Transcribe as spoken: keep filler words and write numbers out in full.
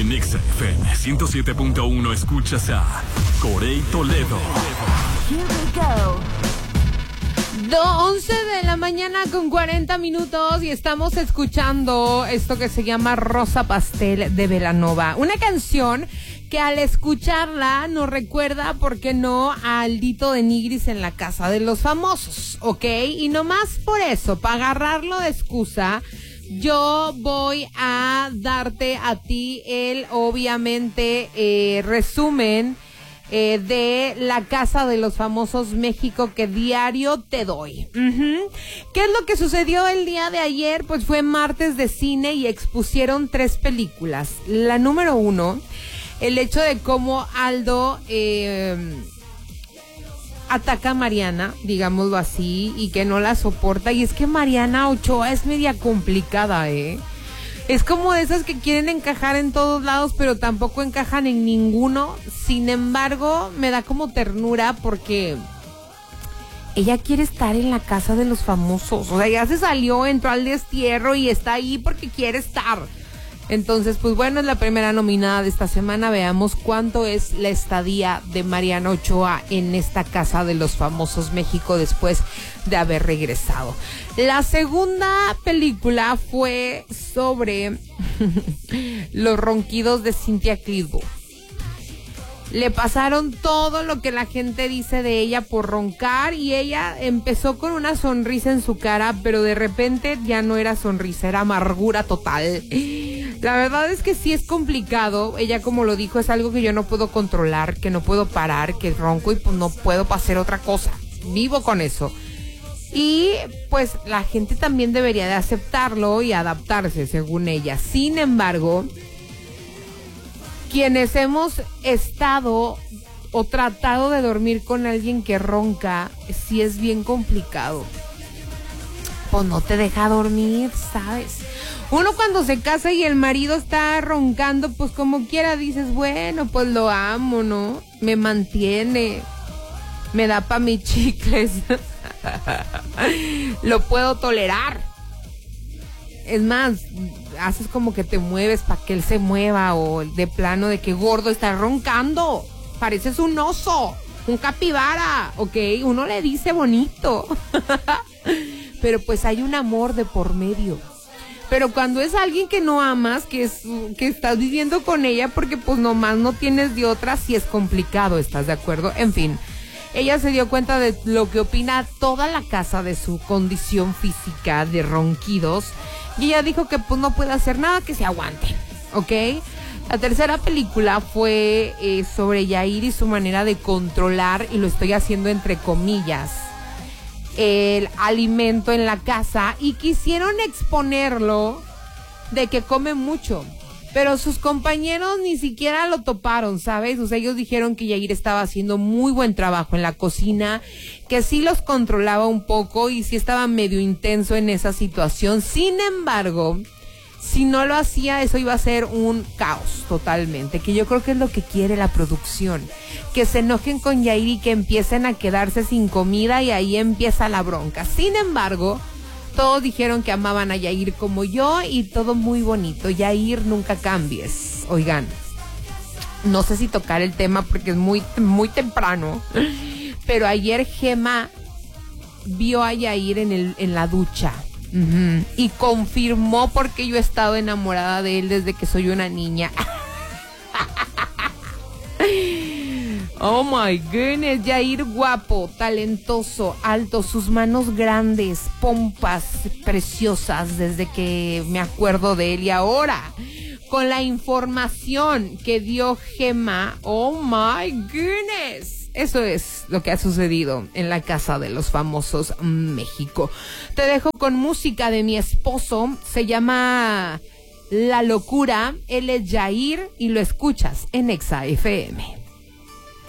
En Exa F M ciento siete punto uno escuchas a Corey Toledo. Here we go. once de la mañana con cuarenta minutos y estamos escuchando esto que se llama Rosa Pastel de Belanova. Una canción que al escucharla nos recuerda, ¿por qué no?, a Aldito de Nigris en La Casa de los Famosos, ¿ok? Y nomás por eso, para agarrarlo de excusa, yo voy a darte a ti el, obviamente, eh, resumen Eh, de La Casa de los Famosos México que diario te doy. Uh-huh. ¿Qué es lo que sucedió el día de ayer? Pues fue martes de cine y expusieron tres películas. La número uno, el hecho de cómo Aldo eh, ataca a Mariana, digámoslo así, y que no la soporta. Y es que Mariana Ochoa es media complicada, ¿eh? Es como de esas que quieren encajar en todos lados, pero tampoco encajan en ninguno. Sin embargo, me da como ternura porque ella quiere estar en la casa de los famosos. O sea, ya se salió, entró al destierro y está ahí porque quiere estar. Entonces, pues bueno, es la primera nominada de esta semana. Veamos cuánto es la estadía de Mariana Ochoa en esta Casa de los Famosos México después de haber regresado. La segunda película fue sobre los ronquidos de Cynthia Clitbo. Le pasaron todo lo que la gente dice de ella por roncar y ella empezó con una sonrisa en su cara, pero de repente ya no era sonrisa, era amargura total. La verdad es que sí es complicado. Ella, como lo dijo, es algo que yo no puedo controlar, que no puedo parar, que ronco y pues no puedo hacer otra cosa. Vivo con eso. Y pues la gente también debería de aceptarlo y adaptarse, según ella. Sin embargo, quienes hemos estado o tratado de dormir con alguien que ronca, sí es bien complicado. Pues no te deja dormir, ¿sabes? Uno cuando se casa y el marido está roncando, pues como quiera dices, bueno, pues lo amo, ¿no? Me mantiene, me da pa' mis chicles, lo puedo tolerar. Es más, haces como que te mueves para que él se mueva, o de plano de que gordo está roncando, pareces un oso, un capibara, ¿ok? Uno le dice bonito, pero pues hay un amor de por medio. Pero cuando es alguien que no amas, que es que estás viviendo con ella porque pues nomás no tienes de otra, sí es complicado, ¿estás de acuerdo? En fin, ella se dio cuenta de lo que opina toda la casa de su condición física de ronquidos y ella dijo que pues no puede hacer nada, que se aguanten, ¿ok? La tercera película fue eh, sobre Yair y su manera de controlar, y lo estoy haciendo entre comillas, el alimento en la casa, y quisieron exponerlo de que come mucho, pero sus compañeros ni siquiera lo toparon, ¿sabes? O sea, ellos dijeron que Yair estaba haciendo muy buen trabajo en la cocina, que sí los controlaba un poco y sí estaba medio intenso en esa situación. Sin embargo, si no lo hacía, eso iba a ser un caos totalmente, que yo creo que es lo que quiere la producción, que se enojen con Yair y que empiecen a quedarse sin comida, y ahí empieza la bronca. Sin embargo, todos dijeron que amaban a Yair como yo y todo muy bonito. Yair, nunca cambies. Oigan, no sé si tocar el tema porque es muy, muy temprano, pero ayer Gema vio a Yair en, el, en la ducha. Uh-huh. Y confirmó porque yo he estado enamorada de él desde que soy una niña. Oh my goodness, Yair guapo, talentoso, alto, sus manos grandes, pompas preciosas desde que me acuerdo de él. Y ahora, con la información que dio Gema, oh my goodness. Eso es lo que ha sucedido en la Casa de los Famosos México. Te dejo con música de mi esposo. Se llama La Locura. Él es Yair y lo escuchas en Exa F M.